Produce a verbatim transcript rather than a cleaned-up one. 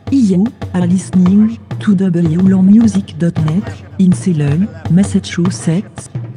You are listening to w l music dot net in Salem, Massachusetts.